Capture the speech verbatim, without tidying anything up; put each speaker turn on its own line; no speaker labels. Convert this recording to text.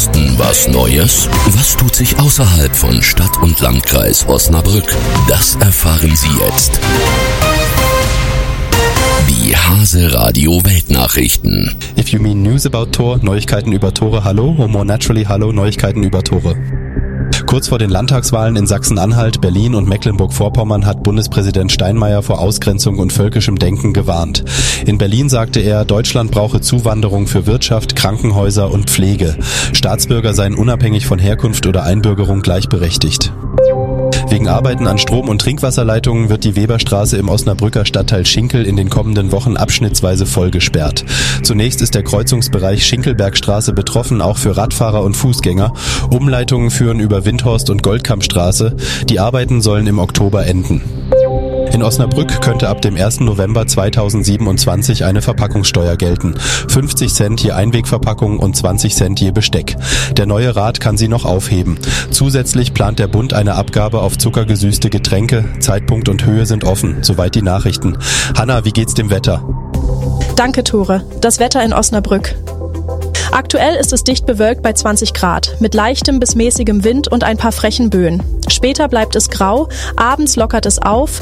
Osten was Neues? Was tut sich außerhalb von Stadt und Landkreis Osnabrück? Das erfahren Sie jetzt. Die Hase Radio Weltnachrichten.
If you mean news about Tor, Neuigkeiten über Tore, hallo, or more naturally, hallo, Neuigkeiten über Tore. Kurz vor den Landtagswahlen in Sachsen-Anhalt, Berlin und Mecklenburg-Vorpommern hat Bundespräsident Steinmeier vor Ausgrenzung und völkischem Denken gewarnt. In Berlin sagte er, Deutschland brauche Zuwanderung für Wirtschaft, Krankenhäuser und Pflege. Staatsbürger seien unabhängig von Herkunft oder Einbürgerung gleichberechtigt. Wegen Arbeiten an Strom- und Trinkwasserleitungen wird die Weberstraße im Osnabrücker Stadtteil Schinkel in den kommenden Wochen abschnittsweise voll gesperrt. Zunächst ist der Kreuzungsbereich Schinkelbergstraße betroffen, auch für Radfahrer und Fußgänger. Umleitungen führen über Windhorst- und Goldkammstraße. Die Arbeiten sollen im Oktober enden. In Osnabrück könnte ab dem ersten November zweitausendsiebenundzwanzig eine Verpackungssteuer gelten. fünfzig Cent je Einwegverpackung und zwanzig Cent je Besteck. Der neue Rat kann sie noch aufheben. Zusätzlich plant der Bund eine Abgabe auf zuckergesüßte Getränke. Zeitpunkt und Höhe sind offen. Soweit die Nachrichten. Hanna, wie geht's dem Wetter?
Danke, Tore. Das Wetter in Osnabrück. Aktuell ist es dicht bewölkt bei zwanzig Grad, mit leichtem bis mäßigem Wind und ein paar frechen Böen. Später bleibt es grau, abends lockert es auf,